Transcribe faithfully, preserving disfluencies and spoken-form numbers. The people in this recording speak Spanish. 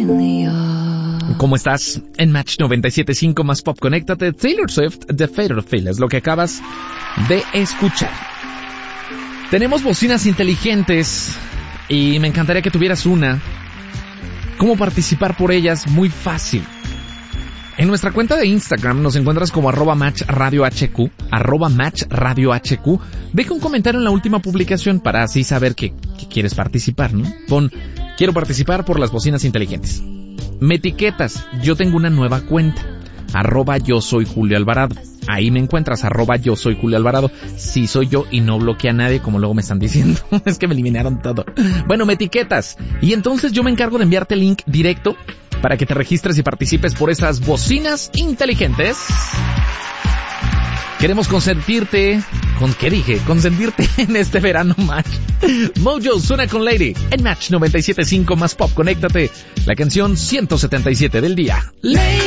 ¿Cómo estás? En Match noventa y siete punto cinco más pop, conéctate. Taylor Swift, The Fatal Feel, es lo que acabas de escuchar. Tenemos bocinas inteligentes y me encantaría que tuvieras una. ¿Cómo participar por ellas? Muy fácil. En nuestra cuenta de Instagram nos encuentras como arroba match radio hq, arroba match radio hq. Deja un comentario en la última publicación para así saber que, que quieres participar, ¿no? Pon, quiero participar por las bocinas inteligentes. Me etiquetas, yo tengo una nueva cuenta, arroba yo soy Julio Alvarado. Ahí me encuentras, arroba yo soy Julio Alvarado. Sí soy yo y no bloqueé a nadie como luego me están diciendo. Es que me eliminaron todo. Bueno, me etiquetas y entonces yo me encargo de enviarte el link directo para que te registres y participes por esas bocinas inteligentes. Queremos consentirte, ¿con qué dije? Consentirte en este verano Match. Mojo suena con Lady en Match noventa y siete punto cinco más pop, conéctate. La canción ciento setenta y siete del día. Lady.